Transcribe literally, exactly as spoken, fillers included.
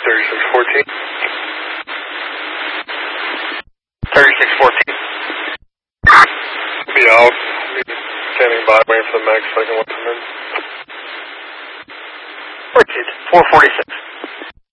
thirty-six fourteen. thirty-six fourteen. Be out. Standing by, waiting for the max so I can let them in. four forty-six.